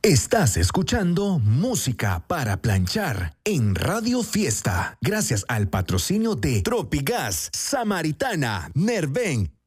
Estás escuchando Música para Planchar en Radio Fiesta, gracias al patrocinio de Tropigas, Samaritana, Nerven,